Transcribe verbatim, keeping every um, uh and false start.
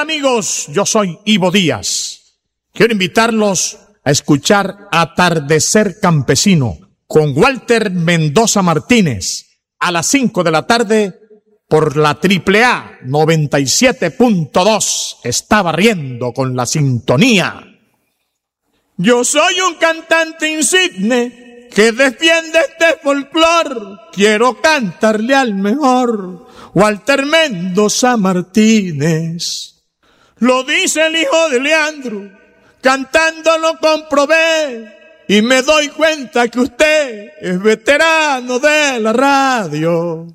amigos? Yo soy Ivo Díaz. Quiero invitarlos a escuchar Atardecer Campesino con Walter Mendoza Martínez a las cinco de la tarde por la Triple A noventa y siete punto dos. Está barriendo con la sintonía. Yo soy un cantante insigne que defiende este folclor. Quiero cantarle al mejor Walter Mendoza Martínez. Lo dice el hijo de Leandro, cantando lo comprobé, y me doy cuenta que usted es veterano de la radio.